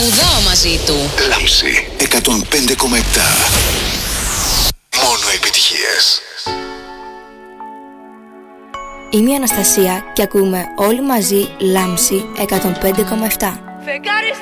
Τραγουδάω μαζί του. Λάμψη 105,7. Μόνο επιτυχίες. Είμαι η Αναστασία και ακούμε όλοι μαζί Λάμψη 105,7.